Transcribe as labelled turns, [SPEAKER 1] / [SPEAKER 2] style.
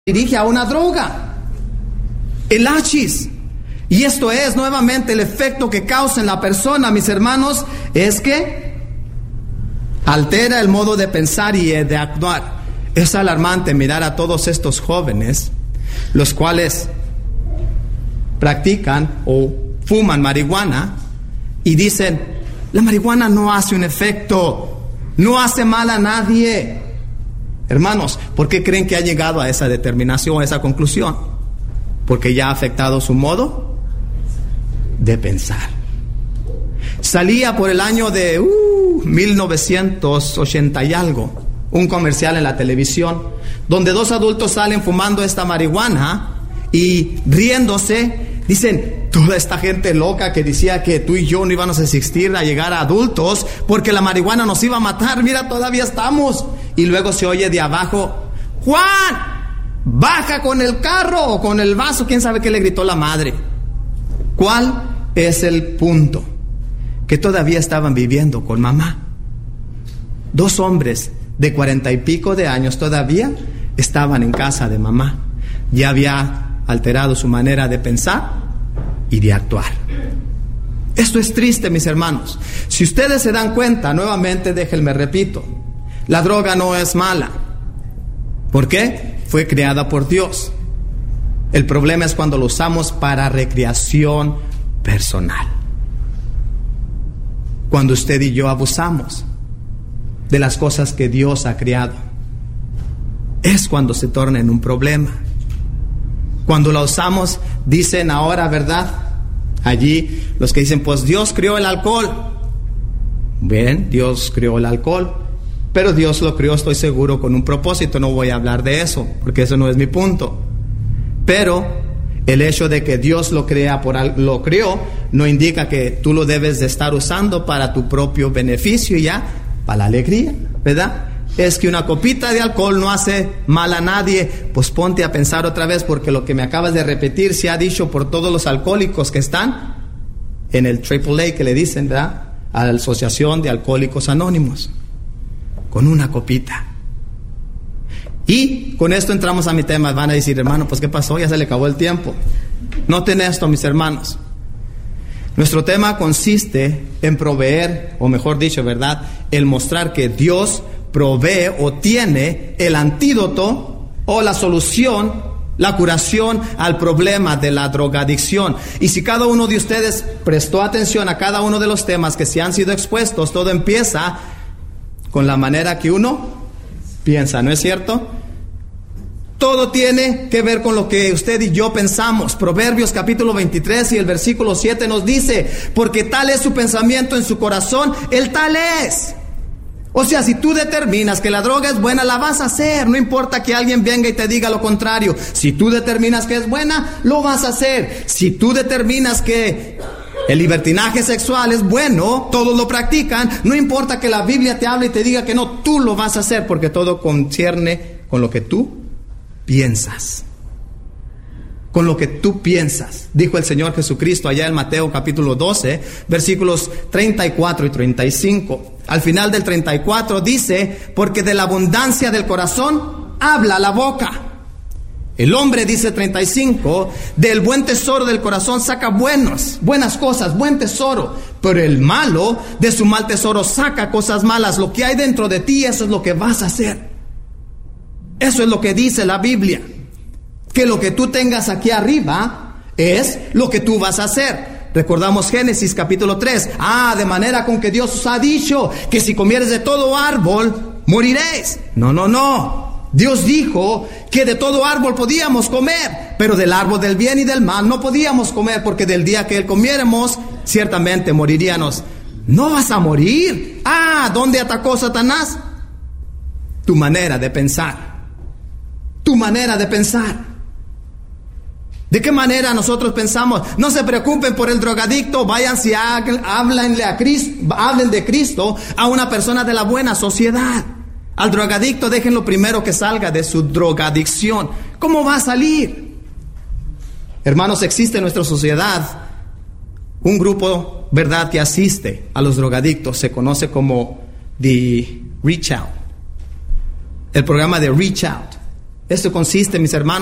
[SPEAKER 1] dirige a una droga, el hachís. Y esto es nuevamente el efecto que causa en la persona, mis hermanos, es que altera el modo de pensar y de actuar. Es alarmante mirar a todos estos jóvenes, los cuales practican o fuman marihuana y dicen, la marihuana no hace un efecto, no hace mal a nadie. Hermanos, ¿por qué creen que ha llegado a esa determinación, a esa conclusión? Porque ya ha afectado su modo de pensar. Salía por el año de 1980 y algo, un comercial en la televisión, donde dos adultos salen fumando esta marihuana y riéndose. Dicen, toda esta gente loca que decía que tú y yo no íbamos a existir a llegar a adultos porque la marihuana nos iba a matar, mira, todavía estamos. Y luego se oye de abajo, Juan, baja con el carro o con el vaso, quién sabe qué le gritó la madre. ¿Cuál es el punto? Que todavía estaban viviendo con mamá. Dos hombres de 40 y pico de años todavía estaban en casa de mamá. Ya había alterado su manera de pensar y de actuar. Esto es triste, mis hermanos. Si ustedes se dan cuenta, nuevamente déjenme repito, la droga no es mala. ¿Por qué? Fue creada por Dios. El problema es cuando lo usamos para recreación personal. Cuando usted y yo abusamos de las cosas que Dios ha creado, es cuando se torna en un problema. Cuando la usamos, dicen ahora, ¿verdad? Allí los que dicen, pues Dios creó el alcohol. Bien, Dios creó el alcohol, pero Dios lo creó, estoy seguro, con un propósito. No voy a hablar de eso, porque eso no es mi punto. Pero el hecho de que Dios lo creó, no indica que tú lo debes de estar usando para tu propio beneficio ya, para la alegría, ¿verdad? Es que una copita de alcohol no hace mal a nadie. Pues ponte a pensar otra vez, porque lo que me acabas de repetir se ha dicho por todos los alcohólicos que están en el AAA, que le dicen, ¿verdad?, a la Asociación de Alcohólicos Anónimos, con una copita. Y con esto entramos a mi tema. Van a decir, hermano, pues ¿qué pasó? Ya se le acabó el tiempo. Noten esto, mis hermanos. Nuestro tema consiste en proveer, o mejor dicho, ¿verdad?, el mostrar que Dios provee o tiene el antídoto o la solución, la curación al problema de la drogadicción. Y si cada uno de ustedes prestó atención a cada uno de los temas que se han sido expuestos, todo empieza con la manera que uno piensa, ¿no es cierto? Todo tiene que ver con lo que usted y yo pensamos. Proverbios capítulo 23 y el versículo 7 nos dice, porque tal es su pensamiento en su corazón, el tal es. O sea, si tú determinas que la droga es buena, la vas a hacer. No importa que alguien venga y te diga lo contrario. Si tú determinas que es buena, lo vas a hacer. Si tú determinas que el libertinaje sexual es bueno, todos lo practican, no importa que la Biblia te hable y te diga que no, tú lo vas a hacer, porque todo concierne con lo que tú piensas. Con lo que tú piensas, dijo el Señor Jesucristo allá en Mateo capítulo 12, versículos 34 y 35. Al final del 34 dice, porque de la abundancia del corazón habla la boca. El hombre, dice 35, del buen tesoro del corazón saca buenas cosas, buen tesoro. Pero el malo de su mal tesoro saca cosas malas. Lo que hay dentro de ti, eso es lo que vas a hacer. Eso es lo que dice la Biblia. Que lo que tú tengas aquí arriba es lo que tú vas a hacer. Recordamos Génesis capítulo 3. De manera con que Dios os ha dicho que si comieres de todo árbol, moriréis. No. Dios dijo que de todo árbol podíamos comer, pero del árbol del bien y del mal no podíamos comer, porque del día que comiéramos, ciertamente moriríamos. No vas a morir. ¿Dónde atacó Satanás? Tu manera de pensar. Tu manera de pensar. ¿De qué manera nosotros pensamos? No se preocupen por el drogadicto, váyanse hablen de Cristo a una persona de la buena sociedad. Al drogadicto déjenlo primero que salga de su drogadicción. ¿Cómo va a salir? Hermanos, existe en nuestra sociedad un grupo, ¿verdad?, que asiste a los drogadictos. Se conoce como The Reach Out. El programa de Reach Out. Esto consiste, mis hermanos,